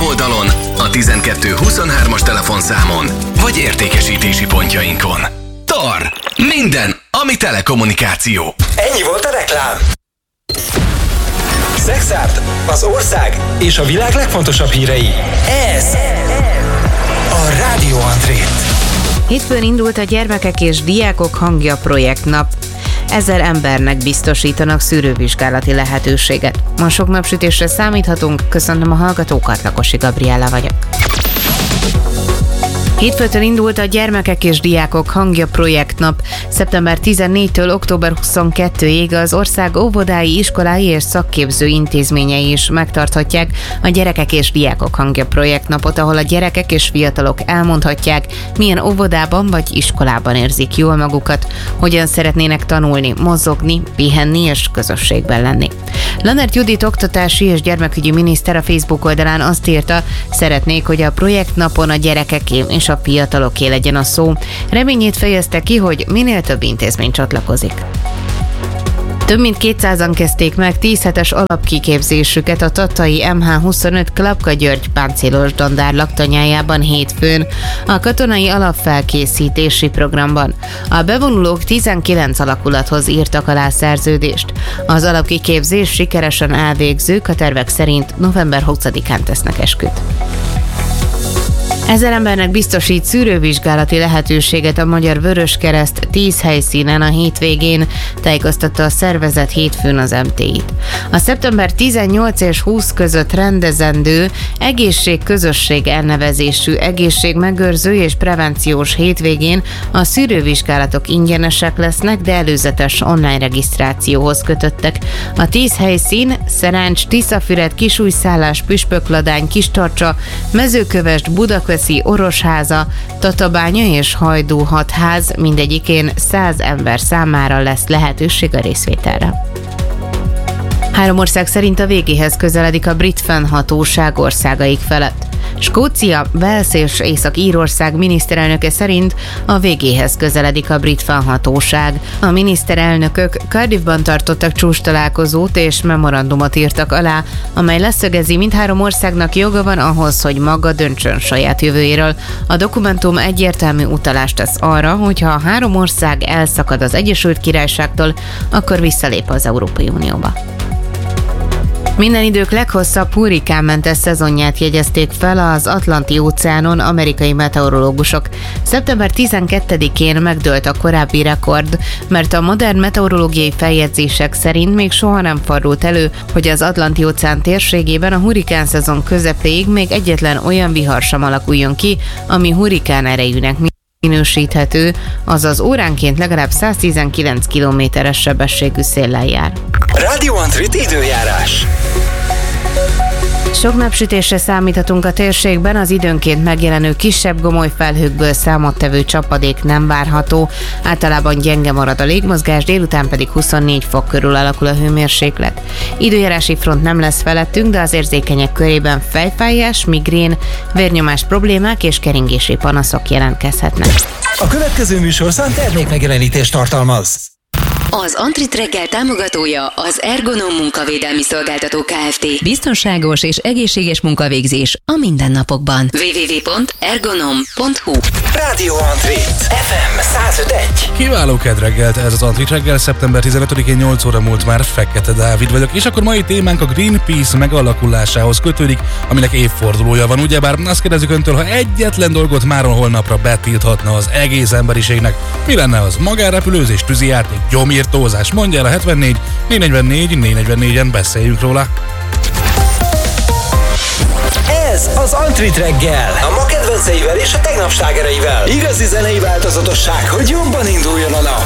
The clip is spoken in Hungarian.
weboldalon, a 1223-as telefonszámon, vagy értékesítési pontjainkon. TAR. Minden, ami telekommunikáció. Ennyi volt a reklám. Szexárd, az ország és a világ legfontosabb hírei. Ez a Rádió Antrét. Hétfőn indult a Gyermekek és Diákok Hangja projektnap. 1000 embernek biztosítanak szűrővizsgálati lehetőséget. Ma sok napsütésre számíthatunk, köszöntöm a hallgatókat, Lakosi Gabriella vagyok. Hétfőtől indult a Gyermekek és Diákok Hangja projektnap. Szeptember 14-től október 22-ig az ország óvodái, iskolái és szakképző intézményei is megtarthatják a Gyerekek és Diákok Hangja projektnapot, ahol a gyerekek és fiatalok elmondhatják, milyen óvodában vagy iskolában érzik jól magukat, hogyan szeretnének tanulni, mozogni, pihenni és közösségben lenni. Lannert Judit oktatási és gyermekügyi miniszter a Facebook oldalán azt írta, szeretnék, hogy a projektnapon a gyerekeké és a fiataloké legyen a szó. Reményét fejezte ki, hogy minél több intézmény csatlakozik. Több mint 200-an kezdték meg 10 hetes alapkiképzésüket a tatai MH25 Klapka György páncélos dandár laktanyájában hétfőn a katonai alapfelkészítési programban. A bevonulók 19 alakulathoz írtak alá szerződést. Az alapkiképzés sikeresen elvégzők a tervek szerint november 20-án tesznek esküt. 1000 embernek biztosít szűrővizsgálati lehetőséget a Magyar Vöröskereszt 10 helyszínen a hétvégén, tájékoztatta a szervezet hétfőn az MTI-t. A szeptember 18 és 20 között rendezendő egészségközösség elnevezésű egészségmegőrző és prevenciós hétvégén a szűrővizsgálatok ingyenesek lesznek, de előzetes online regisztrációhoz kötöttek. A 10 helyszín Szerencs, Tiszafüred, Kisújszállás, Püspökladány, Kistarcsa, Mezőkövesd, Budakeszi, Orosháza, Tatabánya és Hajdú hatház, mindegyikén 100 ember számára lesz lehetőség a részvételre. 3 ország szerint a végéhez közeledik a brit fennhatóság országaik felett. Skócia, Wales és Észak-Írország miniszterelnöke szerint a végéhez közeledik a brit fennhatóság. A miniszterelnökök Cardiffban tartottak csúcstalálkozót és memorandumot írtak alá, amely leszögezi, mindhárom országnak joga van ahhoz, hogy maga döntsön saját jövőjéről. A dokumentum egyértelmű utalást tesz arra, hogyha a 3 ország elszakad az Egyesült Királyságtól, akkor visszalép az Európai Unióba. Minden idők leghosszabb hurrikánmentes szezonját jegyezték fel az Atlanti-óceánon amerikai meteorológusok. Szeptember 12-én megdőlt a korábbi rekord, mert a modern meteorológiai feljegyzések szerint még soha nem fordult elő, hogy az Atlanti-óceán térségében a hurrikánszezon közepéig még egyetlen olyan vihar sem alakuljon ki, ami hurrikán erejűnek minősíthető, azaz óránként legalább 119 km/s sebességű széllel jár. Rádió Antrit időjárás. Sok napsütésre számíthatunk a térségben, az időnként megjelenő kisebb gomoly felhőkből számottevő csapadék nem várható, általában gyenge marad a légmozgás, délután pedig 24 fok körül alakul a hőmérséklet. Időjárási front nem lesz felettünk, de az érzékenyek körében fejfájás, migrén, vérnyomás problémák és keringési panaszok jelentkezhetnek. A következő műsorszám termékmegjelenítést tartalmaz. Az Antrit reggel támogatója az Ergonom munkavédelmi szolgáltató Kft. Biztonságos és egészséges munkavégzés a mindennapokban. www.ergonom.hu. Rádió Antrit FM 105.1. Kiváló kedreggelt, ez az Antrit reggel, szeptember 15-én 8 óra múlt már, Fekete Dávid vagyok, és akkor mai témánk a Greenpeace megalakulásához kötődik, aminek évfordulója van. Ugyebár azt kérdezzük öntől, ha egyetlen dolgot máron holnapra betilthatna az egész emberiségnek, mi lenne az? Magánrepülőzés, tűzijáték, gyomírtózás? Mondja el a 74 444 444-en, beszéljünk róla. Ez az Antrit reggel, a ma kedvenceivel és a tegnap slágereivel. Igazi zenei változatosság, hogy jobban induljon a nap.